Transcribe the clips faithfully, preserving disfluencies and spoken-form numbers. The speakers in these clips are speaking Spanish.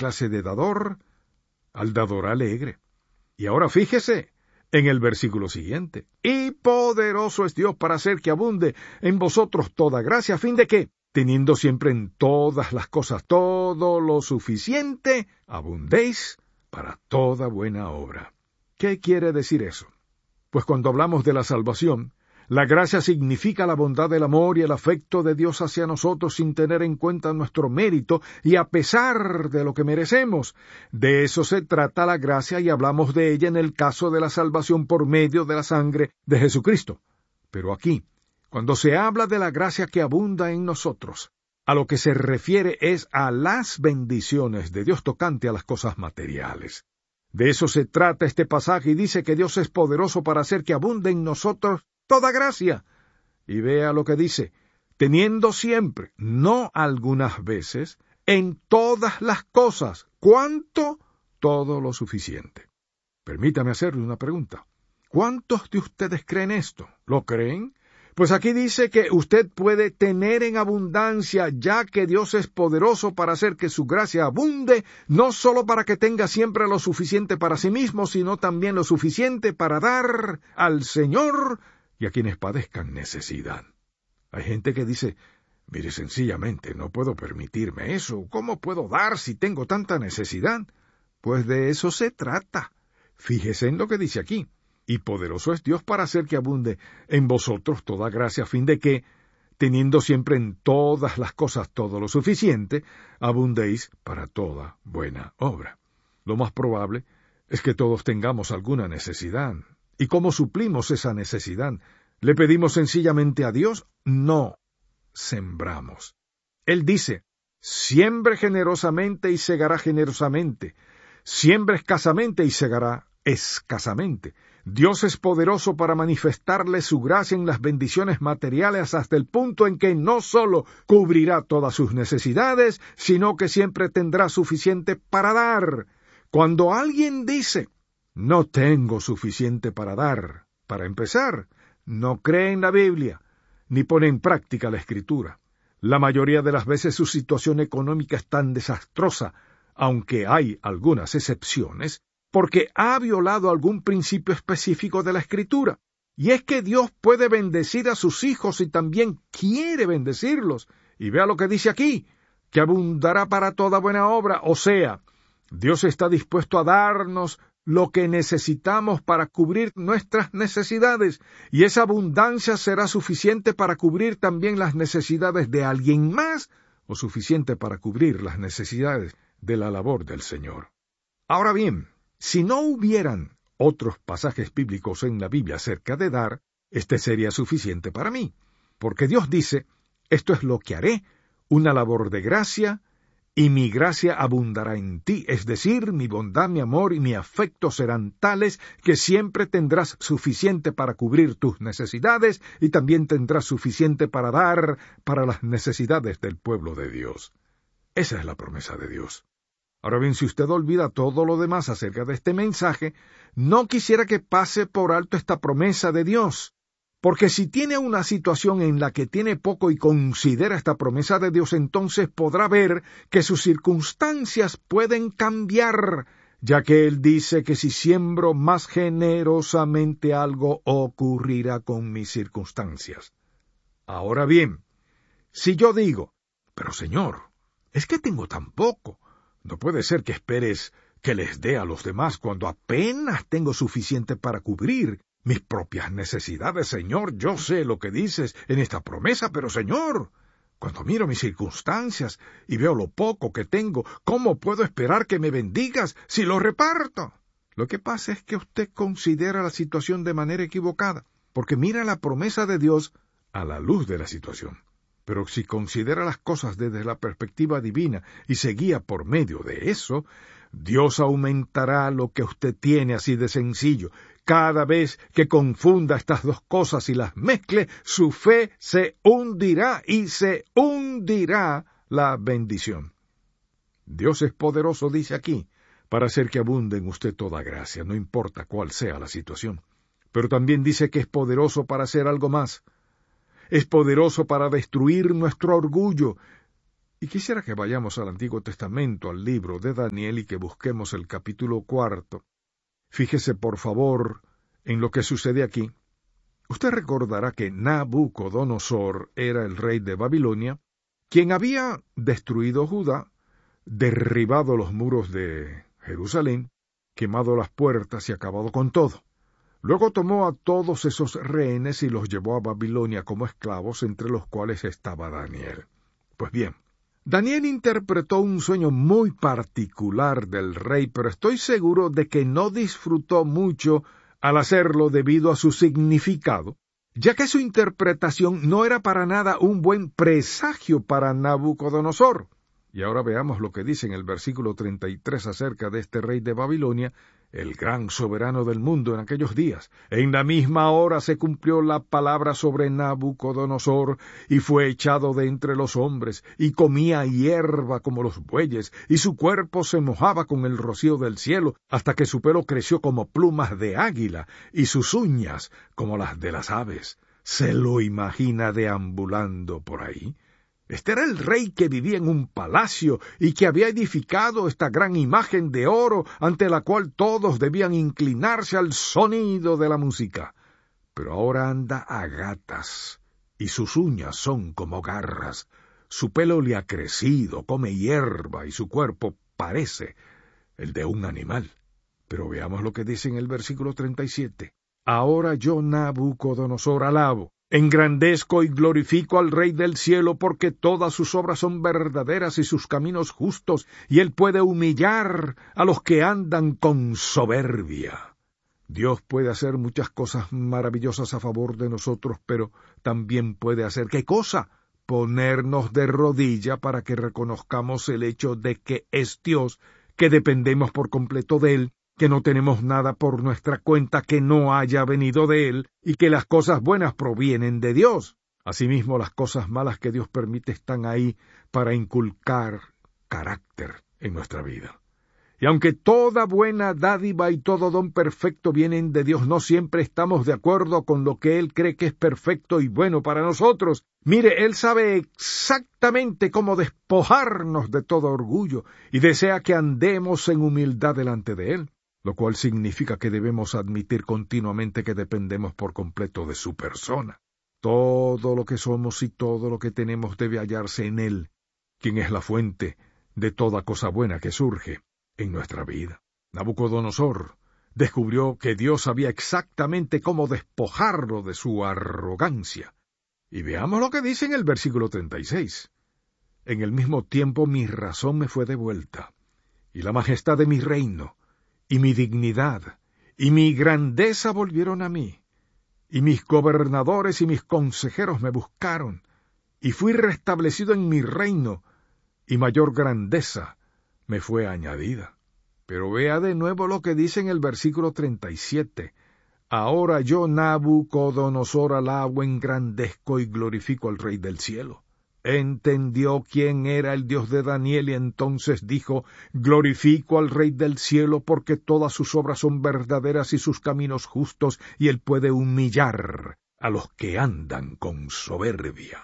clase de dador al dador alegre. Y ahora fíjese en el versículo siguiente. Y poderoso es Dios para hacer que abunde en vosotros toda gracia, a fin de que, teniendo siempre en todas las cosas todo lo suficiente, abundéis para toda buena obra. ¿Qué quiere decir eso? Pues cuando hablamos de la salvación, la gracia significa la bondad del amor y el afecto de Dios hacia nosotros sin tener en cuenta nuestro mérito y a pesar de lo que merecemos. De eso se trata la gracia y hablamos de ella en el caso de la salvación por medio de la sangre de Jesucristo. Pero aquí, cuando se habla de la gracia que abunda en nosotros, a lo que se refiere es a las bendiciones de Dios tocante a las cosas materiales. De eso se trata este pasaje y dice que Dios es poderoso para hacer que abunde en nosotros toda gracia. Y vea lo que dice, teniendo siempre, no algunas veces, en todas las cosas. ¿Cuánto? Todo lo suficiente. Permítame hacerle una pregunta. ¿Cuántos de ustedes creen esto? ¿Lo creen? Pues aquí dice que usted puede tener en abundancia, ya que Dios es poderoso para hacer que su gracia abunde, no solo para que tenga siempre lo suficiente para sí mismo, sino también lo suficiente para dar al Señor y a quienes padezcan necesidad. Hay gente que dice, mire, sencillamente no puedo permitirme eso. ¿Cómo puedo dar si tengo tanta necesidad? Pues de eso se trata. Fíjese en lo que dice aquí. Y poderoso es Dios para hacer que abunde en vosotros toda gracia, a fin de que, teniendo siempre en todas las cosas todo lo suficiente, abundéis para toda buena obra. Lo más probable es que todos tengamos alguna necesidad. ¿Y cómo suplimos esa necesidad? ¿Le pedimos sencillamente a Dios? No, sembramos. Él dice, siembre generosamente y segará generosamente. Siembre escasamente y segará escasamente. Dios es poderoso para manifestarle su gracia en las bendiciones materiales hasta el punto en que no solo cubrirá todas sus necesidades, sino que siempre tendrá suficiente para dar. Cuando alguien dice, no tengo suficiente para dar, para empezar, no cree en la Biblia, ni pone en práctica la Escritura. La mayoría de las veces su situación económica es tan desastrosa, aunque hay algunas excepciones, porque ha violado algún principio específico de la Escritura. Y es que Dios puede bendecir a sus hijos y también quiere bendecirlos. Y vea lo que dice aquí, que abundará para toda buena obra. O sea, Dios está dispuesto a darnos lo que necesitamos para cubrir nuestras necesidades, y esa abundancia será suficiente para cubrir también las necesidades de alguien más, o suficiente para cubrir las necesidades de la labor del Señor. Ahora bien, si no hubieran otros pasajes bíblicos en la Biblia acerca de dar, este sería suficiente para mí, porque Dios dice, esto es lo que haré, una labor de gracia, y mi gracia abundará en ti, es decir, mi bondad, mi amor y mi afecto serán tales que siempre tendrás suficiente para cubrir tus necesidades y también tendrás suficiente para dar para las necesidades del pueblo de Dios. Esa es la promesa de Dios. Ahora bien, si usted olvida todo lo demás acerca de este mensaje, no quisiera que pase por alto esta promesa de Dios, porque si tiene una situación en la que tiene poco y considera esta promesa de Dios, entonces podrá ver que sus circunstancias pueden cambiar, ya que Él dice que si siembro más generosamente algo ocurrirá con mis circunstancias. Ahora bien, si yo digo, pero Señor, es que tengo tan poco, no puede ser que esperes que les dé a los demás cuando apenas tengo suficiente para cubrir mis propias necesidades. Señor, yo sé lo que dices en esta promesa, pero Señor, cuando miro mis circunstancias y veo lo poco que tengo, ¿cómo puedo esperar que me bendigas si lo reparto? Lo que pasa es que usted considera la situación de manera equivocada, porque mira la promesa de Dios a la luz de la situación. Pero si considera las cosas desde la perspectiva divina y se guía por medio de eso, Dios aumentará lo que usted tiene así de sencillo. Cada vez que confunda estas dos cosas y las mezcle, su fe se hundirá y se hundirá la bendición. Dios es poderoso, dice aquí, para hacer que abunde en usted toda gracia, no importa cuál sea la situación. Pero también dice que es poderoso para hacer algo más. Es poderoso para destruir nuestro orgullo Y quisiera que vayamos al Antiguo Testamento, al libro de Daniel, y que busquemos el capítulo cuarto. Fíjese, por favor, en lo que sucede aquí. Usted recordará que Nabucodonosor era el rey de Babilonia, quien había destruido Judá, derribado los muros de Jerusalén, quemado las puertas y acabado con todo. Luego tomó a todos esos rehenes y los llevó a Babilonia como esclavos, entre los cuales estaba Daniel. Pues bien, Daniel interpretó un sueño muy particular del rey, pero estoy seguro de que no disfrutó mucho al hacerlo debido a su significado, ya que su interpretación no era para nada un buen presagio para Nabucodonosor. Y ahora veamos lo que dice en el versículo treinta y tres acerca de este rey de Babilonia, el gran soberano del mundo en aquellos días. En la misma hora se cumplió la palabra sobre Nabucodonosor, y fue echado de entre los hombres, y comía hierba como los bueyes, y su cuerpo se mojaba con el rocío del cielo, hasta que su pelo creció como plumas de águila, y sus uñas como las de las aves. ¿Se lo imagina deambulando por ahí? Este era el rey que vivía en un palacio y que había edificado esta gran imagen de oro ante la cual todos debían inclinarse al sonido de la música. Pero ahora anda a gatas y sus uñas son como garras. Su pelo le ha crecido, come hierba y su cuerpo parece el de un animal. Pero veamos lo que dice en el versículo treinta y siete. Ahora yo, Nabucodonosor, alabo, engrandezco y glorifico al Rey del cielo, porque todas sus obras son verdaderas y sus caminos justos, y él puede humillar a los que andan con soberbia. Dios puede hacer muchas cosas maravillosas a favor de nosotros, pero también puede hacer ¿qué cosa? Ponernos de rodilla para que reconozcamos el hecho de que es Dios, que dependemos por completo de él, que no tenemos nada por nuestra cuenta que no haya venido de él, y que las cosas buenas provienen de Dios. Asimismo, las cosas malas que Dios permite están ahí para inculcar carácter en nuestra vida. Y aunque toda buena dádiva y todo don perfecto vienen de Dios, no siempre estamos de acuerdo con lo que Él cree que es perfecto y bueno para nosotros. Mire, Él sabe exactamente cómo despojarnos de todo orgullo y desea que andemos en humildad delante de Él, lo cual significa que debemos admitir continuamente que dependemos por completo de su persona. Todo lo que somos y todo lo que tenemos debe hallarse en Él, quien es la fuente de toda cosa buena que surge en nuestra vida. Nabucodonosor descubrió que Dios sabía exactamente cómo despojarlo de su arrogancia. Y veamos lo que dice en el versículo treinta y seis. En el mismo tiempo mi razón me fue devuelta, y la majestad de mi reino, y mi dignidad, y mi grandeza volvieron a mí, y mis gobernadores y mis consejeros me buscaron, y fui restablecido en mi reino, y mayor grandeza me fue añadida. Pero vea de nuevo lo que dice en el versículo treinta y siete. Ahora yo, Nabucodonosor, alabo, engrandezco y glorifico al Rey del cielo. Entendió quién era el Dios de Daniel y entonces dijo, glorifico al Rey del cielo porque todas sus obras son verdaderas y sus caminos justos, y él puede humillar a los que andan con soberbia.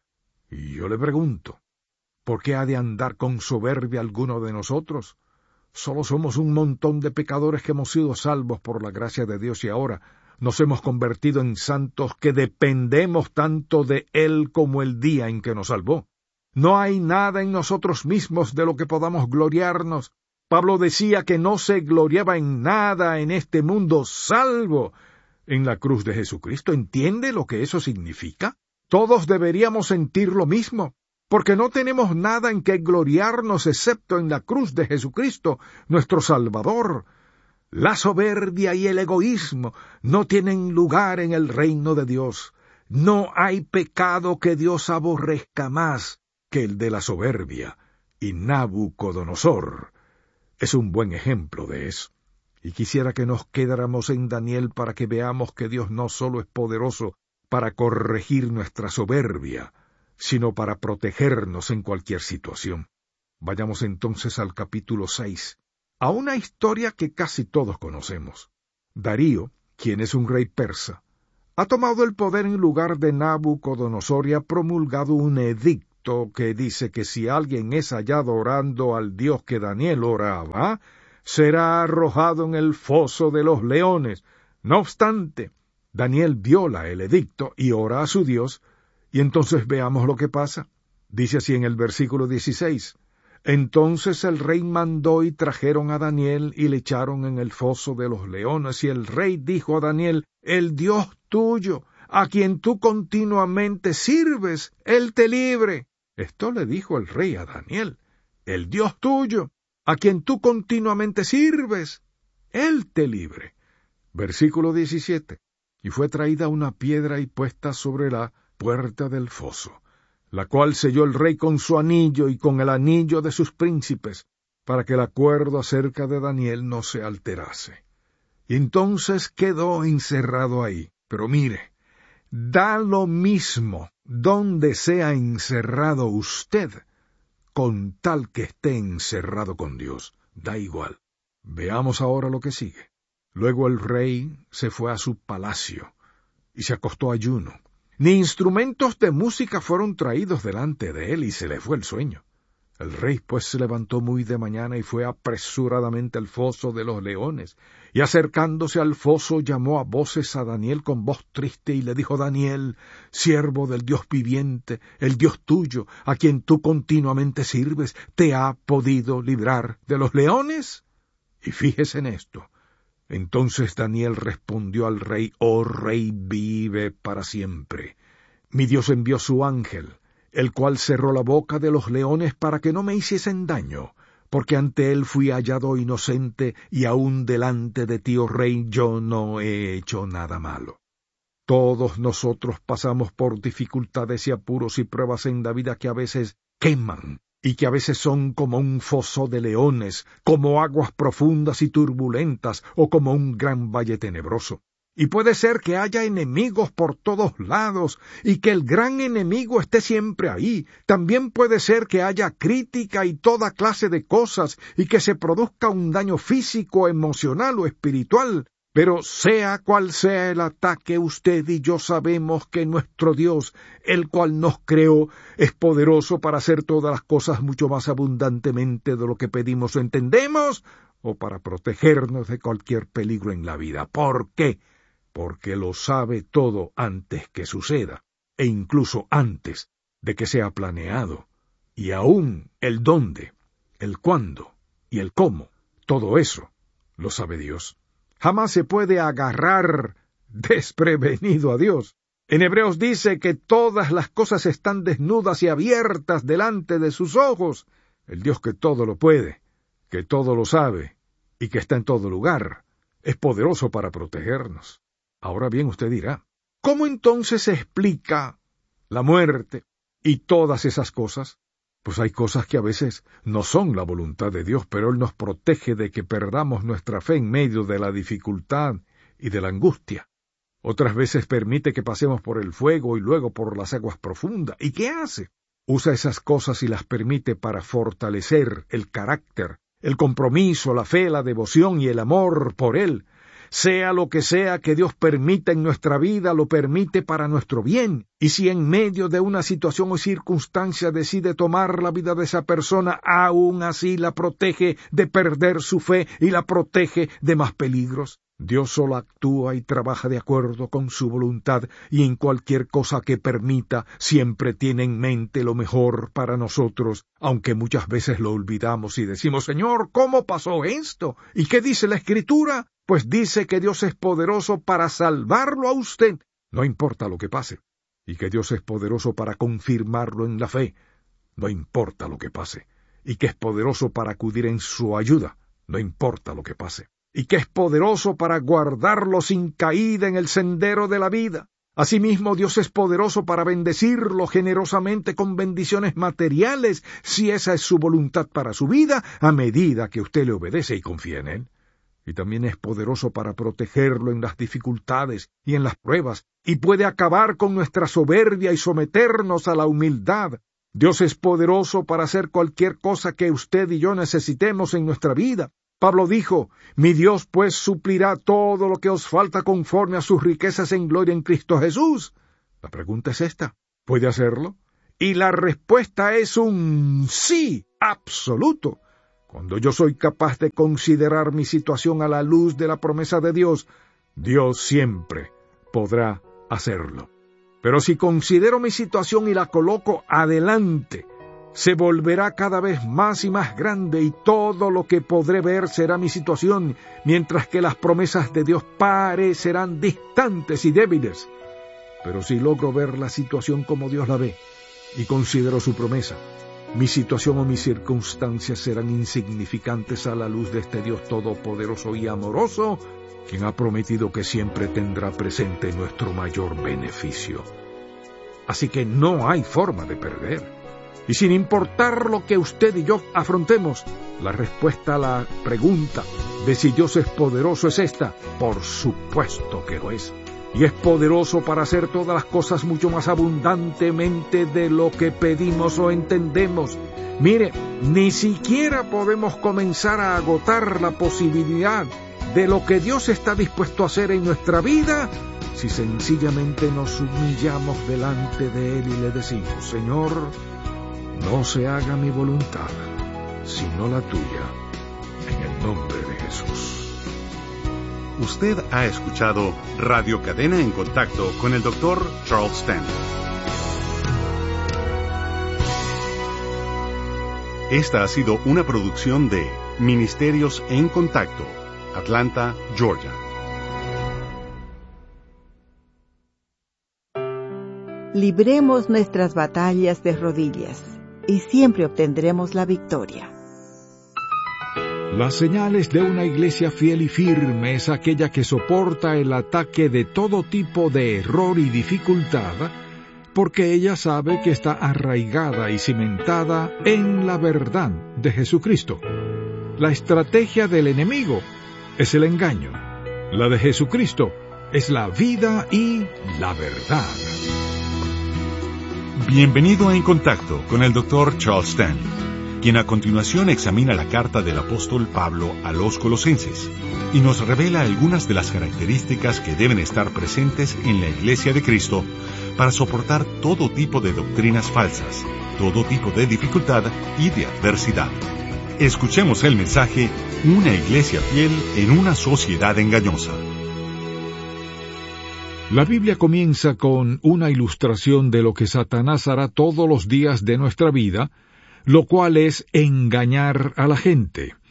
Y yo le pregunto, ¿por qué ha de andar con soberbia alguno de nosotros? Solo somos un montón de pecadores que hemos sido salvos por la gracia de Dios y ahora nos hemos convertido en santos que dependemos tanto de Él como el día en que nos salvó. No hay nada en nosotros mismos de lo que podamos gloriarnos. Pablo decía que no se gloriaba en nada en este mundo salvo en la cruz de Jesucristo. ¿Entiende lo que eso significa? Todos deberíamos sentir lo mismo, porque no tenemos nada en que gloriarnos excepto en la cruz de Jesucristo, nuestro Salvador. La soberbia y el egoísmo no tienen lugar en el reino de Dios. No hay pecado que Dios aborrezca más que el de la soberbia, y Nabucodonosor es un buen ejemplo de eso. Y quisiera que nos quedáramos en Daniel para que veamos que Dios no solo es poderoso para corregir nuestra soberbia, sino para protegernos en cualquier situación. Vayamos entonces al capítulo seis, a una historia que casi todos conocemos. Darío, quien es un rey persa, ha tomado el poder en lugar de Nabucodonosor y ha promulgado un edicto edicto que dice que si alguien es hallado orando al Dios que Daniel oraba, será arrojado en el foso de los leones. No obstante, Daniel viola el edicto y ora a su Dios, y entonces veamos lo que pasa. Dice así en el versículo dieciséis, entonces el rey mandó y trajeron a Daniel y le echaron en el foso de los leones, y el rey dijo a Daniel, el Dios tuyo, a quien tú continuamente sirves, él te libre. Esto le dijo el rey a Daniel, el Dios tuyo, a quien tú continuamente sirves, él te libre. Versículo diecisiete, y fue traída una piedra y puesta sobre la puerta del foso, la cual selló el rey con su anillo y con el anillo de sus príncipes, para que el acuerdo acerca de Daniel no se alterase. Y entonces quedó encerrado ahí. Pero mire, da lo mismo donde sea encerrado usted, con tal que esté encerrado con Dios. Da igual. Veamos ahora lo que sigue. Luego el rey se fue a su palacio y se acostó ayuno. Ni instrumentos de música fueron traídos delante de él, y se le fue el sueño. El rey pues se levantó muy de mañana y fue apresuradamente al foso de los leones, y acercándose al foso llamó a voces a Daniel con voz triste y le dijo, Daniel, siervo del Dios viviente, el Dios tuyo, a quien tú continuamente sirves, ¿te ha podido librar de los leones? Y fíjese en esto. Entonces Daniel respondió al rey, oh rey, vive para siempre. Mi Dios envió su ángel, el cual cerró la boca de los leones para que no me hiciesen daño, porque ante él fui hallado inocente, y aun delante de ti, oh rey, yo no he hecho nada malo. Todos nosotros pasamos por dificultades y apuros y pruebas en la vida que a veces queman, y que a veces son como un foso de leones, como aguas profundas y turbulentas, o como un gran valle tenebroso. Y puede ser que haya enemigos por todos lados, y que el gran enemigo esté siempre ahí. También puede ser que haya crítica y toda clase de cosas, y que se produzca un daño físico, emocional o espiritual. Pero sea cual sea el ataque, usted y yo sabemos que nuestro Dios, el cual nos creó, es poderoso para hacer todas las cosas mucho más abundantemente de lo que pedimos o entendemos, o para protegernos de cualquier peligro en la vida. ¿Por qué? Porque lo sabe todo antes que suceda, e incluso antes de que sea planeado, y aún el dónde, el cuándo y el cómo, todo eso lo sabe Dios. Jamás se puede agarrar desprevenido a Dios. En Hebreos dice que todas las cosas están desnudas y abiertas delante de sus ojos. El Dios que todo lo puede, que todo lo sabe y que está en todo lugar, es poderoso para protegernos. Ahora bien, usted dirá, ¿cómo entonces se explica la muerte y todas esas cosas? Pues hay cosas que a veces no son la voluntad de Dios, pero Él nos protege de que perdamos nuestra fe en medio de la dificultad y de la angustia. Otras veces permite que pasemos por el fuego y luego por las aguas profundas. ¿Y qué hace? Usa esas cosas y las permite para fortalecer el carácter, el compromiso, la fe, la devoción y el amor por Él. Sea lo que sea que Dios permita en nuestra vida, lo permite para nuestro bien. Y si en medio de una situación o circunstancia decide tomar la vida de esa persona, aún así la protege de perder su fe y la protege de más peligros. Dios solo actúa y trabaja de acuerdo con su voluntad, y en cualquier cosa que permita siempre tiene en mente lo mejor para nosotros, aunque muchas veces lo olvidamos y decimos, Señor, ¿cómo pasó esto? ¿Y qué dice la Escritura? Pues dice que Dios es poderoso para salvarlo a usted, no importa lo que pase, y que Dios es poderoso para confirmarlo en la fe, no importa lo que pase, y que es poderoso para acudir en su ayuda, no importa lo que pase, y que es poderoso para guardarlo sin caída en el sendero de la vida. Asimismo, Dios es poderoso para bendecirlo generosamente con bendiciones materiales, si esa es su voluntad para su vida, a medida que usted le obedece y confía en Él. Y también es poderoso para protegerlo en las dificultades y en las pruebas, y puede acabar con nuestra soberbia y someternos a la humildad. Dios es poderoso para hacer cualquier cosa que usted y yo necesitemos en nuestra vida. Pablo dijo, mi Dios pues suplirá todo lo que os falta conforme a sus riquezas en gloria en Cristo Jesús. La pregunta es esta, ¿puede hacerlo? y la respuesta es un sí absoluto, cuando yo soy capaz de considerar mi situación a la luz de la promesa de Dios, Dios siempre podrá hacerlo. Pero si considero mi situación y la coloco adelante, se volverá cada vez más y más grande y todo lo que podré ver será mi situación, mientras que las promesas de Dios parecerán distantes y débiles. Pero si logro ver la situación como Dios la ve y considero su promesa, mi situación o mis circunstancias serán insignificantes a la luz de este Dios todopoderoso y amoroso, quien ha prometido que siempre tendrá presente nuestro mayor beneficio. Así que no hay forma de perder. Y sin importar lo que usted y yo afrontemos, la respuesta a la pregunta de si Dios es poderoso es esta: por supuesto que lo es. Y es poderoso para hacer todas las cosas mucho más abundantemente de lo que pedimos o entendemos. Mire, ni siquiera podemos comenzar a agotar la posibilidad de lo que Dios está dispuesto a hacer en nuestra vida si sencillamente nos humillamos delante de Él y le decimos: Señor, no se haga mi voluntad, sino la tuya, en el nombre de Jesús. Usted ha escuchado Radio Cadena en Contacto con el doctor Charles Stanley. Esta ha sido una producción de Ministerios en Contacto, Atlanta, Georgia. Libremos nuestras batallas de rodillas y siempre obtendremos la victoria. Las señales de una iglesia fiel y firme es aquella que soporta el ataque de todo tipo de error y dificultad, porque ella sabe que está arraigada y cimentada en la verdad de Jesucristo. La estrategia del enemigo es el engaño. La de Jesucristo es la vida y la verdad. Bienvenido a En Contacto con el doctor Charles Stanley, quien a continuación examina la carta del apóstol Pablo a los Colosenses y nos revela algunas de las características que deben estar presentes en la Iglesia de Cristo para soportar todo tipo de doctrinas falsas, todo tipo de dificultad y de adversidad. Escuchemos el mensaje: Una iglesia fiel en una sociedad engañosa. La Biblia comienza con una ilustración de lo que Satanás hará todos los días de nuestra vida, lo cual es engañar a la gente.